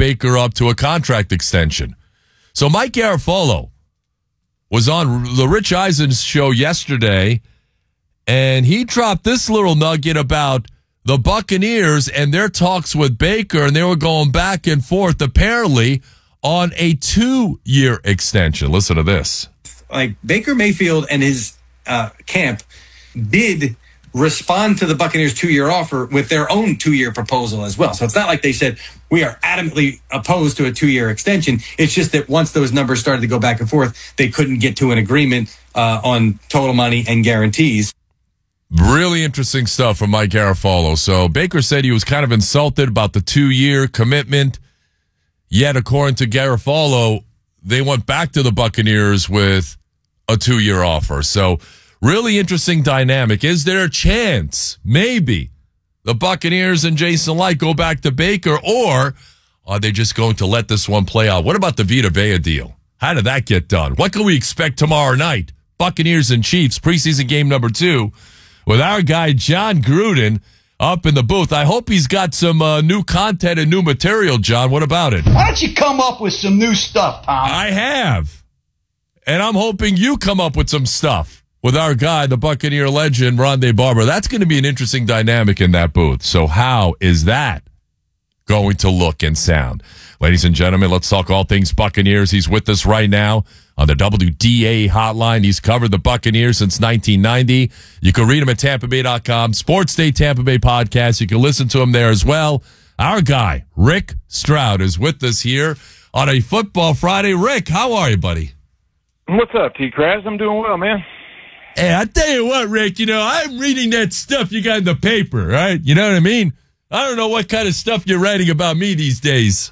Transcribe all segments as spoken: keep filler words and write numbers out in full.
Baker up to a contract extension. So Mike Garafolo was on the Rich Eisen's show yesterday, and he dropped this little nugget about the Buccaneers and their talks with Baker, and they were going back and forth, apparently, on a two-year extension. Listen to this. Like, Baker Mayfield and his uh, camp did respond to the Buccaneers' two-year offer with their own two-year proposal as well. So it's not like they said, we are adamantly opposed to a two-year extension. It's just that once those numbers started to go back and forth, they couldn't get to an agreement uh, on total money and guarantees. Really interesting stuff from Mike Garafolo. So Baker said he was kind of insulted about the two-year commitment. Yet, according to Garafolo, they went back to the Buccaneers with a two-year offer. So really interesting dynamic. Is there a chance, maybe, the Buccaneers and Jason Licht go back to Baker, or are they just going to let this one play out? What about the Vita Vea deal? How did that get done? What can we expect tomorrow night? Buccaneers and Chiefs, preseason game number two, with our guy John Gruden up in the booth. I hope he's got some uh, new content and new material, John. What about it? Why don't you come up with some new stuff, Tom? I have. And I'm hoping you come up with some stuff with our guy, the Buccaneer legend, Rondé Barber. That's going to be an interesting dynamic in that booth. So how is that going to look and sound? Ladies and gentlemen, let's talk all things Buccaneers. He's with us right now on the W D A hotline. He's covered the Buccaneers since nineteen ninety. You can read him at Tampa Bay dot com. Sports Day Tampa Bay podcast. You can listen to him there as well. Our guy, Rick Stroud, is with us here on a Football Friday. Rick, how are you, buddy? What's up, T-Kraz? I'm doing well, man. Hey, I tell you what, Rick, you know, I'm reading that stuff you got in the paper, right? You know what I mean? I don't know what kind of stuff you're writing about me these days.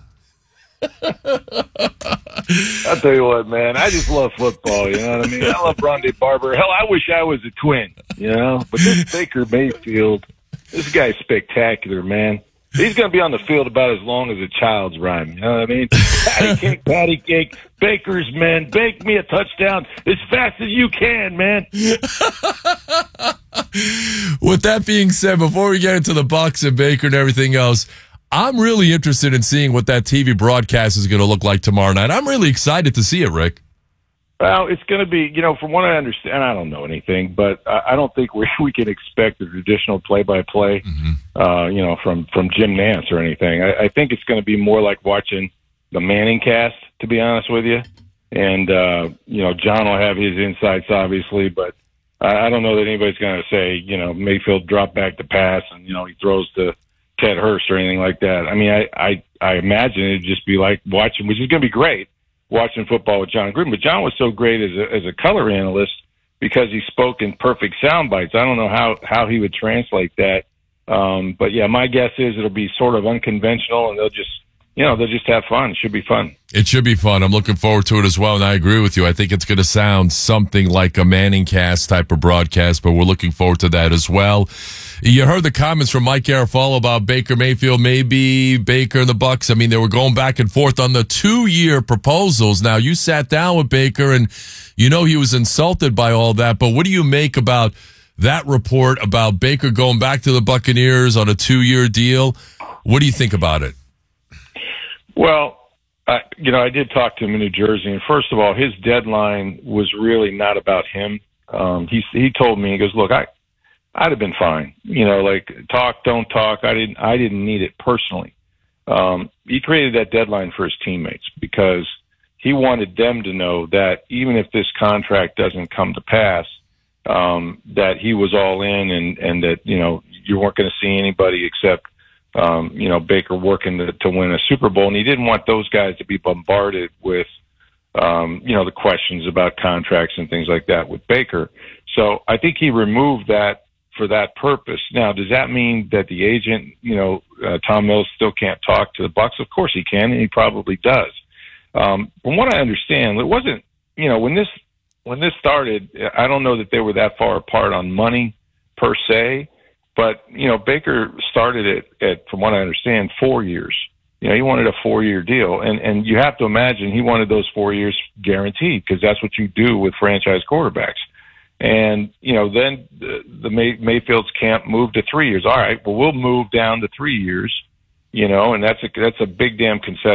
I'll tell you what, man, I just love football, you know what I mean? I love Rondé Barber. Hell, I wish I was a twin, you know? But this Baker Mayfield, this guy's spectacular, man. He's going to be on the field about as long as a child's rhyme, you know what I mean? Patty cake, patty cake, Baker's men, bake me a touchdown as fast as you can, man. With that being said, before we get into the Bucs and Baker and everything else, I'm really interested in seeing what that T V broadcast is going to look like tomorrow night. I'm really excited to see it, Rick. Well, it's going to be, you know, from what I understand, I don't know anything, but I don't think we we can expect a traditional play-by-play, mm-hmm. uh, you know, from, from Jim Nantz or anything. I, I think it's going to be more like watching the Manning cast, to be honest with you. And, uh, you know, John will have his insights, obviously, but I, I don't know that anybody's going to say, you know, Mayfield dropped back to pass and, you know, he throws to Ted Hurst or anything like that. I mean, I, I, I imagine it'd just be like watching, which is going to be great, watching football with John Gruden. But John was so great as a, as a color analyst because he spoke in perfect sound bites. I don't know how, how he would translate that. Um, but yeah, my guess is it'll be sort of unconventional and they'll just, you know, they'll just have fun. It should be fun. It should be fun. I'm looking forward to it as well, and I agree with you. I think it's going to sound something like a Manning cast type of broadcast, but we're looking forward to that as well. You heard the comments from Mike Garafolo about Baker Mayfield, maybe Baker and the Bucs. I mean, they were going back and forth on the two-year proposals. Now, you sat down with Baker, and you know he was insulted by all that, but what do you make about that report about Baker going back to the Buccaneers on a two-year deal? What do you think about it? Well, I, you know, I did talk to him in New Jersey, and first of all, his deadline was really not about him. Um, he he told me, he goes, "Look, I I'd have been fine. You know, like talk, don't talk. I didn't I didn't need it personally." Um, he created that deadline for his teammates because he wanted them to know that even if this contract doesn't come to pass, um, that he was all in, and and that you know you weren't going to see anybody except. Um, you know, Baker working to, to win a Super Bowl, and he didn't want those guys to be bombarded with, um, you know, the questions about contracts and things like that with Baker. So I think he removed that for that purpose. Now, does that mean that the agent, you know, uh, Tom Mills still can't talk to the Bucs? Of course he can, and he probably does. Um, from what I understand, it wasn't, you know, when this when this started, I don't know that they were that far apart on money per se. But, you know, Baker started it at, from what I understand, four years. You know, he wanted a four-year deal. And, and you have to imagine he wanted those four years guaranteed because that's what you do with franchise quarterbacks. And, you know, then the, the May, Mayfield's camp moved to three years. All right, well, we'll move down to three years, you know, and that's a, that's a big damn concession.